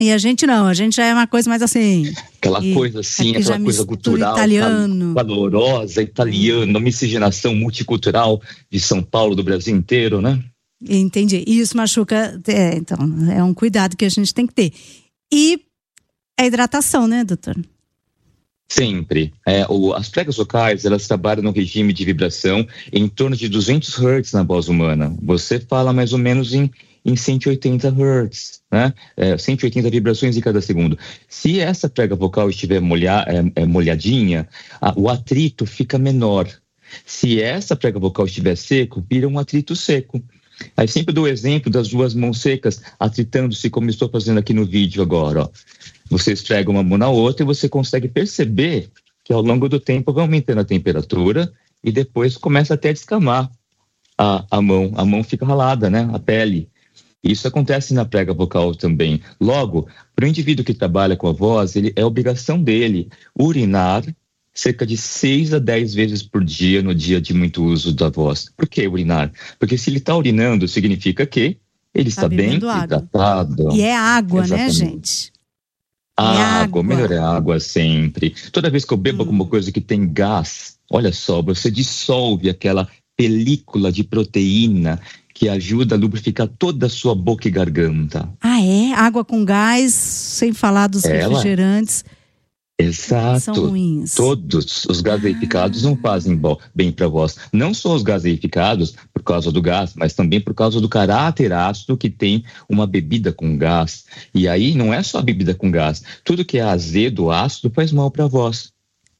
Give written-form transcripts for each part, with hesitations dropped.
E a gente não, a gente já é uma coisa mais assim. Aquela coisa assim, aquela coisa cultural, italiano. Valorosa, italiana, miscigenação multicultural de São Paulo, do Brasil inteiro, né? Entendi. E isso machuca, então, é um cuidado que a gente tem que ter. E a hidratação, né, doutor? Sempre. As pregas vocais, elas trabalham no regime de vibração em torno de 200 Hz na voz humana. Você fala mais ou menos em 180 Hz, né? 180 vibrações em cada segundo. Se essa prega vocal estiver molhadinha, o atrito fica menor. Se essa prega vocal estiver seco, vira um atrito seco. Aí sempre dou o exemplo das duas mãos secas atritando-se, como estou fazendo aqui no vídeo agora, ó. Você esfrega uma mão na outra e você consegue perceber que ao longo do tempo vai aumentando a temperatura e depois começa até a descamar a mão. A mão fica ralada, né? A pele. Isso acontece na prega vocal também. Logo, para o indivíduo que trabalha com a voz, é obrigação dele urinar cerca de 6 a 10 vezes por dia no dia de muito uso da voz. Por que urinar? Porque se ele está urinando, significa que ele está bem hidratado. E é água, exatamente, né, gente? Água, melhor é água sempre. Toda vez que eu bebo alguma coisa que tem gás, olha só, você dissolve aquela película de proteína que ajuda a lubrificar toda a sua boca e garganta. Água com gás, sem falar dos refrigerantes. Exato. São ruins. Todos os gaseificados não fazem bem para a voz. Não só os gaseificados por causa do gás, mas também por causa do caráter ácido que tem uma bebida com gás. E aí não é só a bebida com gás. Tudo que é azedo, ácido, faz mal para a voz.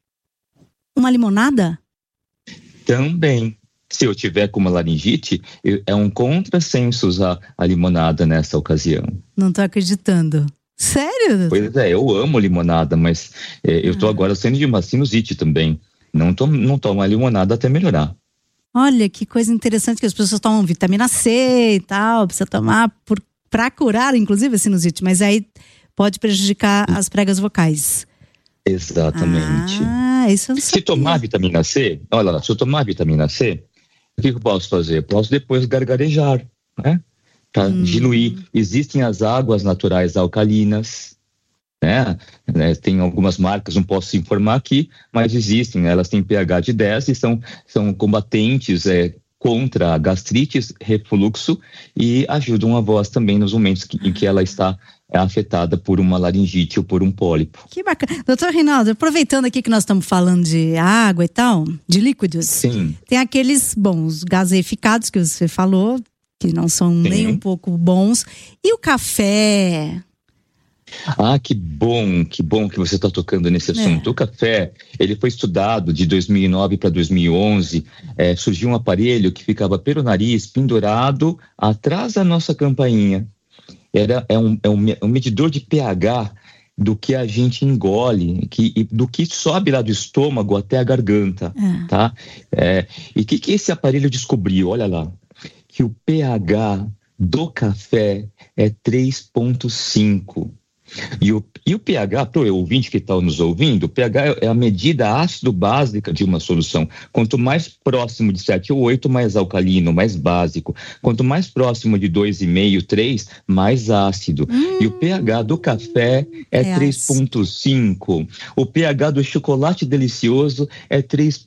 Uma limonada? Também. Se eu tiver com uma laringite, é um contrassenso usar a limonada nessa ocasião. Não estou acreditando. Sério? Pois é, eu amo limonada, mas eu estou agora sendo de uma sinusite também. Não tomo a limonada até melhorar. Olha, que coisa interessante que as pessoas tomam vitamina C e tal, precisa tomar para curar, inclusive, a sinusite, mas aí pode prejudicar as pregas vocais. Exatamente. Isso eu não sabia. Se tomar vitamina C, olha lá, se eu tomar vitamina C, o que eu posso fazer? Eu posso depois gargarejar, né? Para diluir. Existem as águas naturais alcalinas, né? Tem algumas marcas, não posso informar aqui, mas existem, elas têm pH de 10 e são combatentes contra gastrites, refluxo e ajudam a voz também nos momentos em que ela está afetada por uma laringite ou por um pólipo. Que bacana. Doutor Reinaldo, aproveitando aqui que nós estamos falando de água e tal, de líquidos. Sim. Tem aqueles, os gaseificados que você falou, que não são nem um pouco bons. E o café? Que bom que você está tocando nesse assunto. O café, ele foi estudado de 2009 para 2011, surgiu um aparelho que ficava pelo nariz, pendurado atrás da nossa campainha. É um medidor de pH do que a gente engole, do que sobe lá do estômago até a garganta, tá? E o que esse aparelho descobriu? Olha lá, que o pH do café é 3,5. E o pH, para o ouvinte que está nos ouvindo, o pH é a medida ácido básica de uma solução. Quanto mais próximo de 7 ou 8, mais alcalino, mais básico. Quanto mais próximo de 2,5, 3, mais ácido. E o pH do café é 3,5. O pH do chocolate delicioso é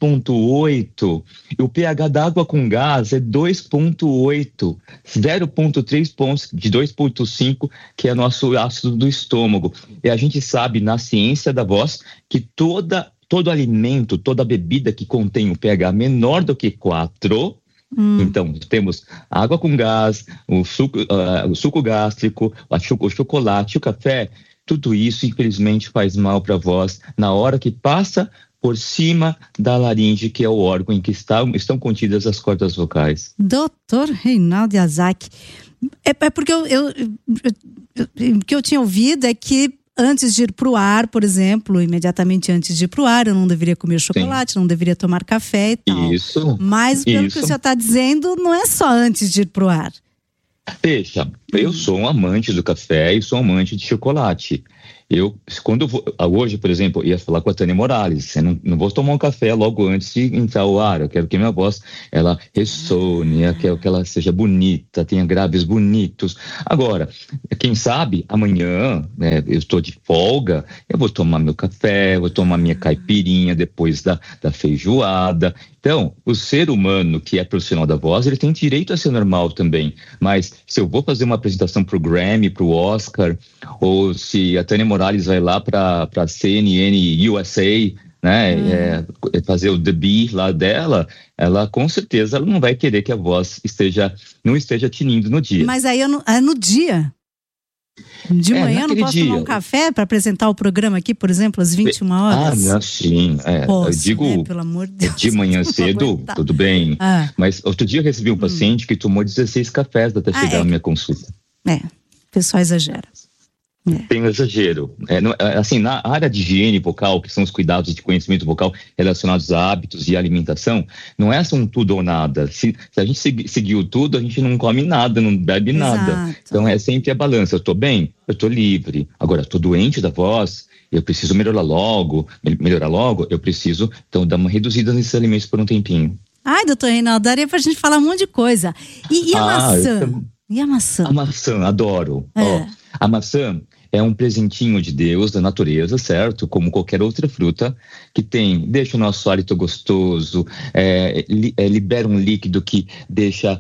3,8. E o pH da água com gás é 2,8. 0,3 pontos de 2,5, que é nosso ácido do estômago. E a gente sabe na ciência da voz que todo alimento, toda bebida que contém um pH menor do que 4, então temos água com gás, o suco gástrico, o chocolate, o café, tudo isso infelizmente faz mal para a voz na hora que passa por cima da laringe, que é o órgão em que estão contidas as cordas vocais. Doutor Reinaldo Yazaki, porque o que eu tinha ouvido é que antes de ir para o ar, por exemplo, imediatamente antes de ir para o ar, eu não deveria comer chocolate, não deveria tomar café e tal. Isso. Mas pelo que o senhor está dizendo, não é só antes de ir para o ar. Veja, Eu sou um amante do café e sou um amante de chocolate. Quando eu vou, hoje, por exemplo, eu ia falar com a Tânia Morales. Eu não vou tomar um café logo antes de entrar ao ar. Eu quero que minha voz ela ressone, eu quero que ela seja bonita, tenha graves bonitos. Agora, quem sabe amanhã, né, eu estou de folga, eu vou tomar meu café, vou tomar minha caipirinha depois da feijoada. Então, o ser humano que é profissional da voz, ele tem direito a ser normal também. Mas se eu vou fazer uma apresentação para o Grammy, para o Oscar, ou se a Tânia Morales vai lá para a CNN USA, né, fazer o The Bee lá dela, ela com certeza ela não vai querer que a voz não esteja tinindo no dia. Mas aí é no dia? De manhã eu não posso tomar um café para apresentar o programa aqui, por exemplo, às 21 horas? Não, sim. Posso, eu digo, né? Pelo amor de Deus. De manhã cedo, tudo bem. Mas outro dia eu recebi um paciente que tomou 16 cafés até chegar na minha consulta. O pessoal exagera. Tem um exagero. Assim, na área de higiene vocal, que são os cuidados de conhecimento vocal relacionados a hábitos e alimentação, não é só um tudo ou nada. Se a gente seguiu tudo, a gente não come nada, não bebe nada. Então é sempre a balança. Eu tô bem? Eu tô livre. Agora, tô doente da voz, eu preciso melhorar logo, eu preciso, então, dar uma reduzida nesses alimentos por um tempinho. Ai, doutor Reinaldo, daria pra gente falar um monte de coisa. E a maçã? E a maçã? A maçã, adoro. A maçã é um presentinho de Deus, da natureza, certo? Como qualquer outra fruta, que deixa o nosso hálito gostoso, libera um líquido que deixa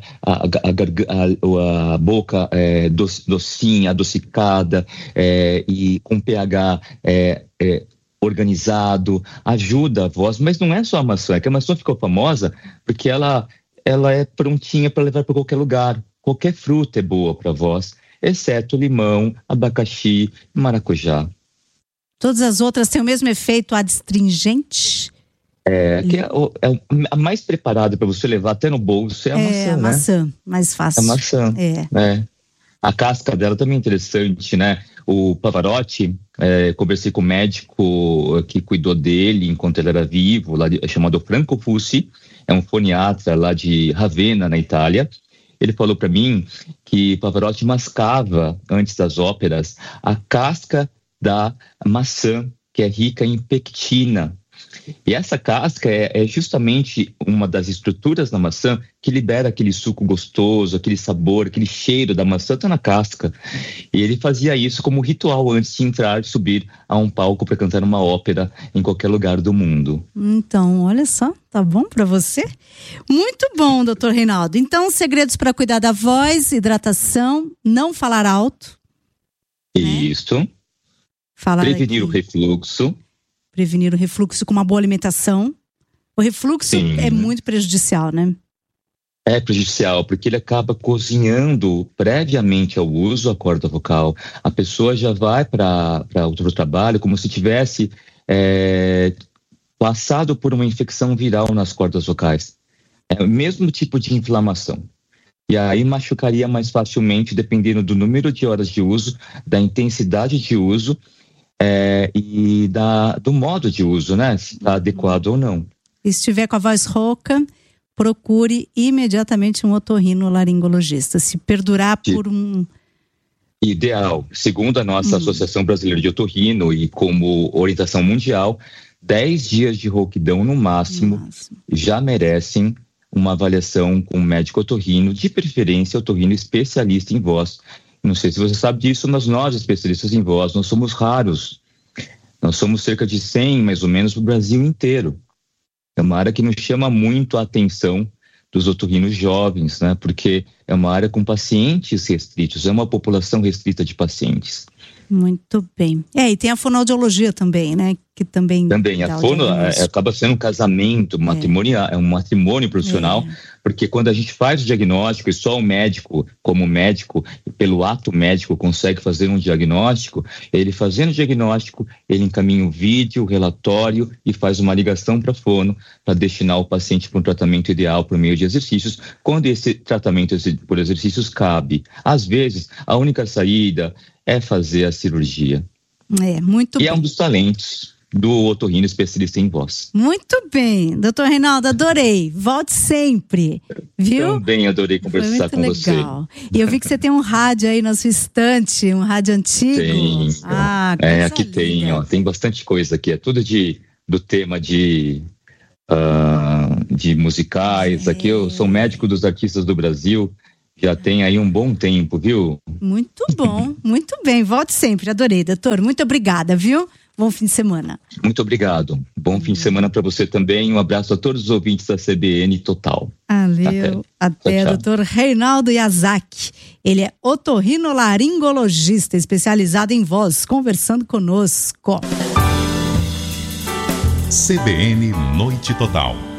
a boca docinha, adocicada, e com pH organizado, ajuda a voz, mas não é só a maçã, é que a maçã ficou famosa porque ela é prontinha para levar para qualquer lugar. Qualquer fruta é boa para a voz, exceto limão, abacaxi, maracujá. Todas as outras têm o mesmo efeito adstringente? Que é a mais preparada para você levar até no bolso é a maçã, né? A maçã, mais fácil. A maçã, A casca dela também é interessante, né? O Pavarotti, conversei com o médico que cuidou dele enquanto ele era vivo, chamado Franco Fussi, é um foniatra lá de Ravenna, na Itália. Ele falou para mim que Pavarotti mascava, antes das óperas, a casca da maçã, que é rica em pectina. E essa casca é justamente uma das estruturas da maçã que libera aquele suco gostoso, aquele sabor, aquele cheiro da maçã, tá na casca. E ele fazia isso como ritual antes de entrar e subir a um palco para cantar uma ópera em qualquer lugar do mundo. Então, olha só, tá bom para você? Muito bom, doutor Reinaldo. Então, segredos para cuidar da voz, hidratação, não falar alto. Isso. Né? Prevenir o refluxo. Prevenir o refluxo com uma boa alimentação. O refluxo é muito prejudicial, né? É prejudicial, porque ele acaba cozinhando previamente ao uso a corda vocal. A pessoa já vai para outro trabalho como se tivesse passado por uma infecção viral nas cordas vocais. É o mesmo tipo de inflamação. E aí machucaria mais facilmente, dependendo do número de horas de uso, da intensidade de uso, e do modo de uso, né? Se está adequado ou não. E se estiver com a voz rouca, procure imediatamente um otorrinolaringologista. Se perdurar por um... Ideal. Segundo a nossa Associação Brasileira de Otorrino e como orientação mundial, 10 dias de rouquidão no máximo já merecem uma avaliação com um médico otorrino, de preferência otorrino especialista em voz. Não sei se você sabe disso, mas nós, especialistas em voz, nós somos raros. Nós somos cerca de 100, mais ou menos, no Brasil inteiro. É uma área que nos chama muito a atenção dos otorrinos jovens, né? Porque é uma área com pacientes restritos, é uma população restrita de pacientes. Muito bem. E tem a fonoaudiologia também, né? Que também a fono acaba sendo um casamento matrimonial, é um matrimônio profissional, porque quando a gente faz o diagnóstico e só o médico, como médico, pelo ato médico, consegue fazer um diagnóstico, ele fazendo o diagnóstico, ele encaminha o vídeo, o relatório e faz uma ligação para a fono para destinar o paciente para um tratamento ideal por meio de exercícios, quando esse tratamento por exercícios cabe. Às vezes, a única saída é fazer a cirurgia. Muito bem. E é um dos talentos. do otorrino especialista em voz. Muito bem, doutor Reinaldo, adorei. Volte sempre, viu? Também adorei conversar com você. Legal. E eu vi que você tem um rádio aí na sua estante, um rádio antigo. Tem. Aqui linda. tem, ó, tem bastante coisa aqui. É tudo do tema de musicais. Aqui eu sou médico dos artistas do Brasil. Já tem aí um bom tempo, viu? Muito bom, muito bem. Volte sempre, adorei, doutor. Muito obrigada, viu? Bom fim de semana. Muito obrigado. Bom fim de semana para você também. Um abraço a todos os ouvintes da CBN Total. Valeu. Até tchau. Dr. Reinaldo Yazaki. Ele é otorrinolaringologista especializado em voz, conversando conosco. CBN Noite Total.